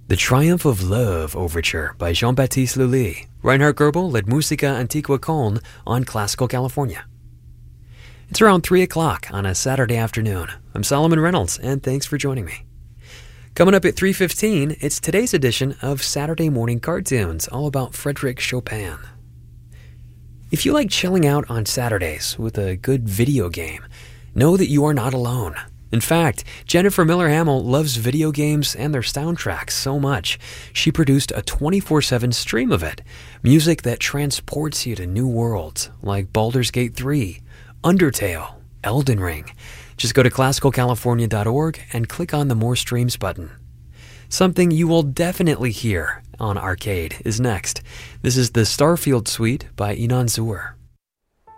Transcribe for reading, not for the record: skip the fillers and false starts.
The Triumph of Love Overture by Jean-Baptiste Lully. Reinhard Goebel led Musica Antiqua Köln on Classical California. It's around 3 o'clock on a Saturday afternoon. I'm Solomon Reynolds, and thanks for joining me. Coming up at 3:15, it's today's edition of Saturday Morning Cartoons, all about Frédéric Chopin. If you like chilling out on Saturdays with a good video game, know that you are not alone. In fact, Jennifer Miller Hamill loves video games and their soundtracks so much, she produced a 24/7 stream of it, music that transports you to new worlds like Baldur's Gate 3, Undertale, Elden Ring. Just go to classicalcalifornia.org and click on the More Streams button. Something you will definitely hear on Arcade is next. This is the Starfield Suite by Inan Zur.